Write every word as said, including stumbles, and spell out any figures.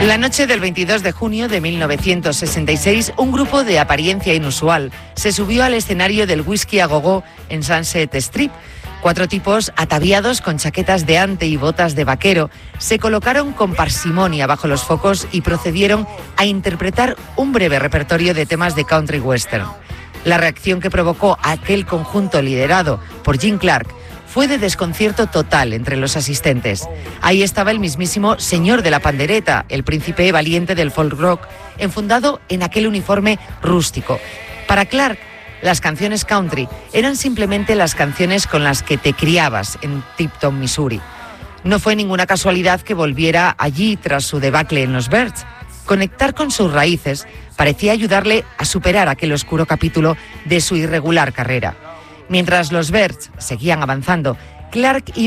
La noche del veintidós de junio de mil novecientos sesenta y seis, un grupo de apariencia inusual se subió al escenario del Whisky a Go-Go en Sunset Strip. Cuatro tipos ataviados con chaquetas de ante y botas de vaquero se colocaron con parsimonia bajo los focos y procedieron a interpretar un breve repertorio de temas de country western. La reacción que provocó aquel conjunto liderado por Jim Clark fue de desconcierto total entre los asistentes. Ahí estaba el mismísimo señor de la pandereta, el príncipe valiente del folk rock, enfundado en aquel uniforme rústico. Para Clark, las canciones country eran simplemente las canciones con las que te criabas en Tipton, Missouri. No fue ninguna casualidad que volviera allí tras su debacle en los Byrds. Conectar con sus raíces parecía ayudarle a superar aquel oscuro capítulo de su irregular carrera. Mientras los Byrds seguían avanzando, Clark